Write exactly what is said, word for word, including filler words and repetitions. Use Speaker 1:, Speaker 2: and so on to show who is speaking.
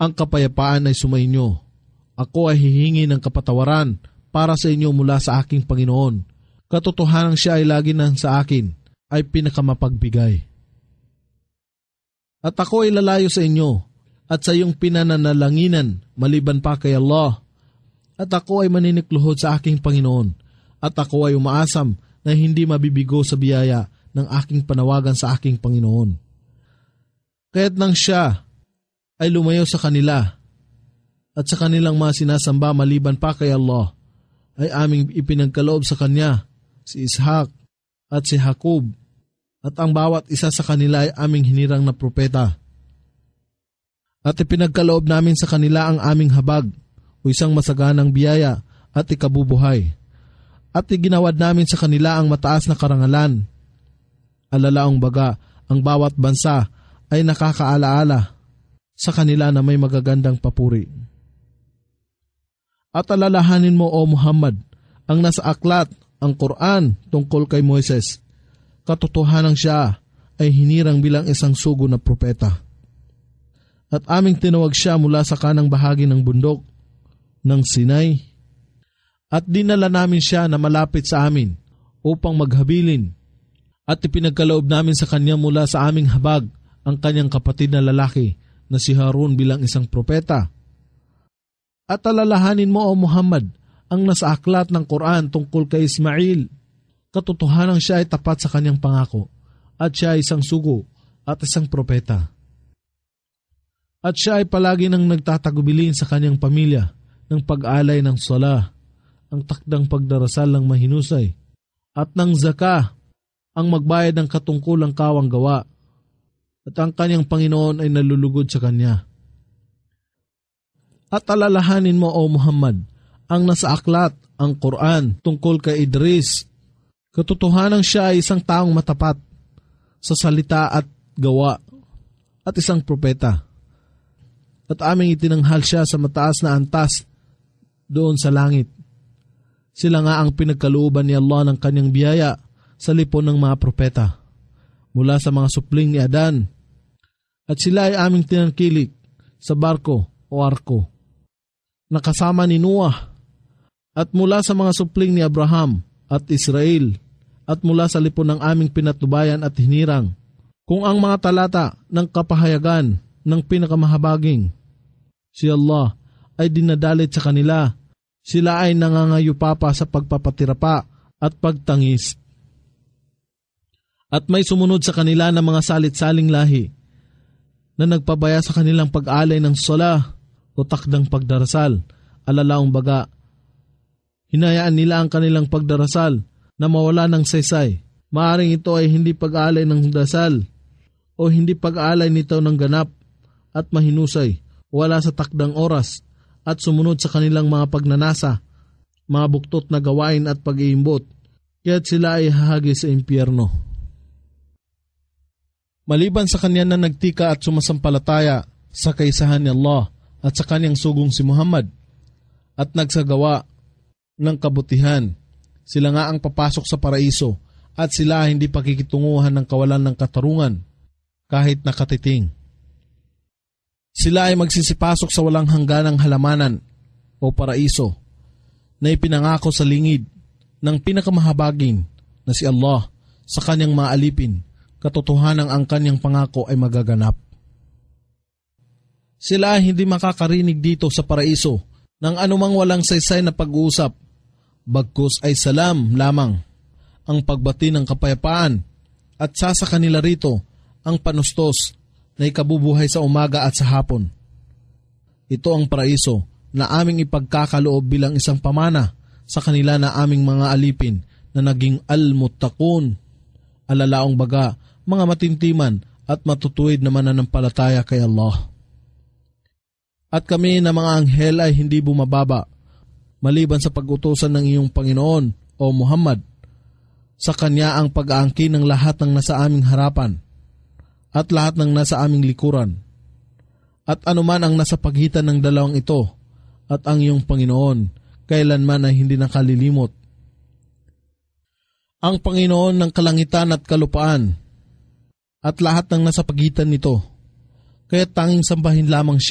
Speaker 1: Ang kapayapaan ay sumainyo. Ako ay hihingi ng kapatawaran para sa inyo mula sa aking Panginoon. Katotohanan siya ay lagi nang sa akin, ay pinakamapagbigay. At ako ay lalayo sa inyo, at sa iyong pinananalanginan, maliban pa kay Allah. At ako ay maninikluhod sa aking Panginoon, at ako ay umaasam na hindi mabibigo sa biyaya ng aking panawagan sa aking Panginoon. Kaya't nang siya ay lumayo sa kanila, at sa kanilang mga sinasamba maliban pa kay Allah, ay aming ipinagkaloob sa kanya si Ishak at si Jacob, at ang bawat isa sa kanila ay aming hinirang na propeta. At ipinagkaloob namin sa kanila ang aming habag o isang masaganang biyaya at ikabubuhay. At iginawad namin sa kanila ang mataas na karangalan. Alalaong baga, ang bawat bansa ay nakakaalaala sa kanila na may magagandang papuri. At alalahanin mo, O Muhammad, ang nasa aklat, ang Quran tungkol kay Moises. Katotohanan siya ay hinirang bilang isang sugo na propeta. At aming tinawag siya mula sa kanang bahagi ng bundok ng Sinai. At dinala namin siya na malapit sa amin upang maghabilin. At ipinagkaloob namin sa kanya mula sa aming habag ang kanyang kapatid na lalaki na si Harun bilang isang propeta. At alalahanin mo, O Muhammad, ang nasa aklat ng Quran tungkol kay Ismail. Katotohanan siya ay tapat sa kanyang pangako, at siya ay isang sugo at isang propeta. At siya ay palagi nang nagtatagubilin sa kanyang pamilya ng pag-alay ng sala, ang takdang pagdarasal ng mahinusay, at ng zaka, ang magbayad ng katungkulang kawang gawa, at ang kanyang Panginoon ay nalulugod sa kanya. At alalahanin mo, O Muhammad, ang nasa aklat, ang Quran tungkol kay Idris. Katotohanan siya ay isang taong matapat sa salita at gawa, at isang propeta. At aming itinanghal siya sa mataas na antas doon sa langit. Sila nga ang pinagkalooban ni Allah ng kanyang biyaya sa lipon ng mga propeta mula sa mga supling ni Adan. At sila ay aming tinangkilik sa barko o arko, nakasama ni Noah, at mula sa mga supling ni Abraham at Israel, at mula sa lipon ng aming pinatnubayan at hinirang, kung ang mga talata ng kapahayagan ng pinakamahabaging si Allah ay dinadalit sa kanila, sila ay nangangayupapa sa pagpapatirapa at pagtangis. At may sumunod sa kanila ng mga salit-saling lahi na nagpabaya sa kanilang pag-alay ng sala o takdang pagdarasal. Alalaong baga, hinayaan nila ang kanilang pagdarasal na mawala ng saysay. Maaring ito ay hindi pag-alay ng dasal o hindi pag-alay nito ng ganap at mahinusay, wala sa takdang oras, at sumunod sa kanilang mga pagnanasa, mga buktot na gawain at pag-iimbot, kaya't sila ay hahagi sa impyerno. Maliban sa kanya na nagtika at sumasampalataya sa kaisahan ni Allah at sa kanyang sugong si Muhammad at nagsagawa ng kabutihan, sila nga ang papasok sa paraiso, at sila hindi pakikitunguhan ng kawalan ng katarungan kahit nakatiting. Sila ay magsisipasok sa walang hangganang halamanan o paraiso na ipinangako sa lingid ng pinakamahabagin na si Allah sa kanyang mga alipin. Katotohanan ang kanyang pangako ay magaganap. Sila ay hindi makakarinig dito sa paraiso ng anumang walang saysay na pag-uusap, bagkus ay salam lamang ang pagbati ng kapayapaan, at sasa kanila rito ang panustos na ikabubuhay sa umaga at sa hapon. Ito ang paraiso na aming ipagkakaloob bilang isang pamana sa kanila na aming mga alipin na naging al-muttaqun, alalaong baga, mga matintiman at matutuwid na mananampalataya kay Allah. At kami na mga anghel ay hindi bumababa, maliban sa pag-utusan ng iyong Panginoon, O Muhammad. Sa Kanya ang pag-aangkin ng lahat ng nasa aming harapan at lahat ng nasa aming likuran, at anuman ang nasa pagitan ng dalawang ito, at ang iyong Panginoon kailanman ay hindi nakalilimot. Ang Panginoon ng kalangitan at kalupaan at lahat ng nasa pagitan nito, kaya tanging sambahin lamang siya.